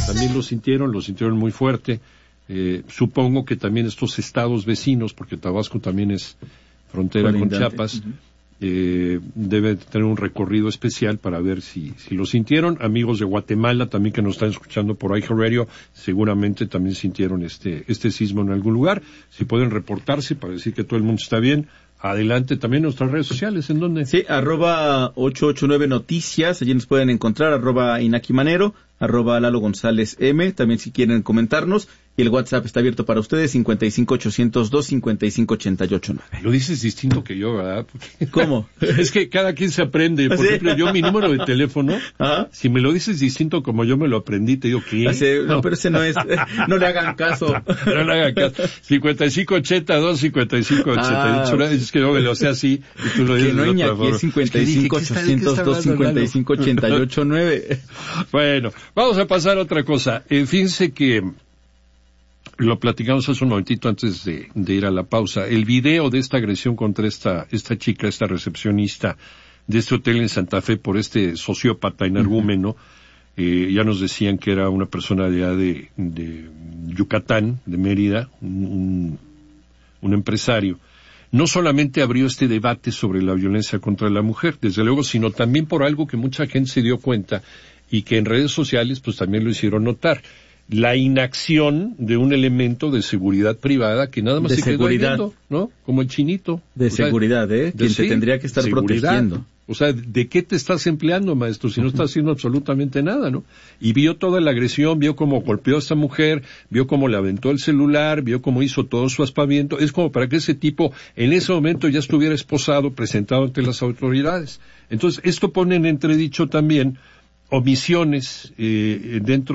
también lo sintieron muy fuerte. Supongo que también estos estados vecinos, porque Tabasco también es frontera con Chiapas, debe tener un recorrido especial para ver si lo sintieron. Amigos de Guatemala también que nos están escuchando por iHeart Radio, seguramente también sintieron este sismo en algún lugar. Si pueden reportarse para decir que todo el mundo está bien, adelante. También nuestras redes sociales, ¿en dónde? Sí, @889 Noticias, allí nos pueden encontrar, @Inaki Manero, @Lalo González M, también si quieren comentarnos. Y el WhatsApp está abierto para ustedes, 55-802-55-88-9. Lo dices distinto que yo, ¿verdad? Porque ¿Cómo? Es que cada quien se aprende. Por ejemplo, yo mi número de teléfono, si me lo dices distinto como yo me lo aprendí, te digo, ¿qué? No, pero ese no es. No le hagan caso. No le hagan caso. 55-82-55-88. Es que yo me lo sé así y tú lo dices que no, de otra Iñaki, forma. es 55-802-55-88-9. Bueno, vamos a pasar a otra cosa. Fíjense que lo platicamos hace un momentito antes de ir a la pausa. El video de esta agresión contra esta chica, esta recepcionista de este hotel en Santa Fe por este sociópata energúmeno, ya nos decían que era una persona de allá de Yucatán, de Mérida, un empresario. No solamente abrió este debate sobre la violencia contra la mujer, desde luego, sino también por algo que mucha gente se dio cuenta y que en redes sociales pues también lo hicieron notar. La inacción de un elemento de seguridad privada que nada más se quedó viendo, ¿no? Como el chinito. De seguridad, quien te tendría que estar protegiendo. O sea, ¿de qué te estás empleando, maestro? Si no estás haciendo absolutamente nada, ¿no? Y vio toda la agresión, vio cómo golpeó a esta mujer, vio cómo le aventó el celular, vio cómo hizo todo su aspaviento. Es como para que ese tipo en ese momento ya estuviera esposado, presentado ante las autoridades. Entonces, esto pone en entredicho también omisiones dentro